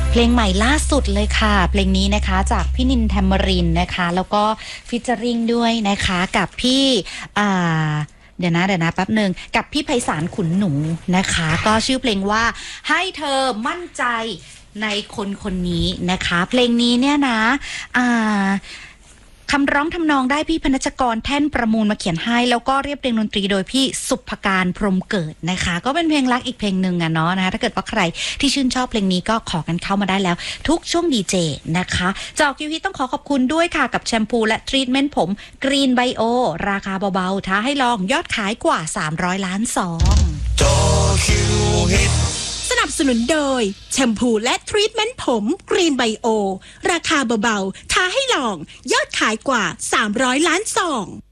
เพลงใหม่ล่าสุดเลยค่ะเพลงนี้นะคะจากพี่นินแทมเมรินนะคะแล้วก็ฟีเจอริงด้วยนะคะกับพี่เดี๋ยวนะแป๊บหนึ่งกับพี่ไพศาลขุนหนูนะคะก็ชื่อเพลงว่าให้เธอมั่นใจในคนนี้นะคะเพลงนี้เนี่ยนะคำร้องทำนองได้พี่พนัชกรแท่นประมูลมาเขียนให้แล้วก็เรียบเรียงดนตรีโดยพี่สุภการพรหมเกิดนะคะก็เป็นเพลงรักอีกเพลงหนึ่งอะเนาะนะคะถ้าเกิดว่าใครที่ชื่นชอบเพลงนี้ก็ขอกันเข้ามาได้แล้วทุกช่วงดีเจนะคะจากคิวฮิตต้องขอบคุณด้วยค่ะกับแชมพูและทรีทเมนต์ผมกรีนไบโอราคาเบาๆท้าให้ลองยอดขายกว่า300 ล้านซองจอคิวฮิตสนับสนุนโดยแชมพูและทรีทเมนต์ผมกรีนไบโอราคาเบาๆท้าให้ลองยอดขายกว่า300 ล้านซอง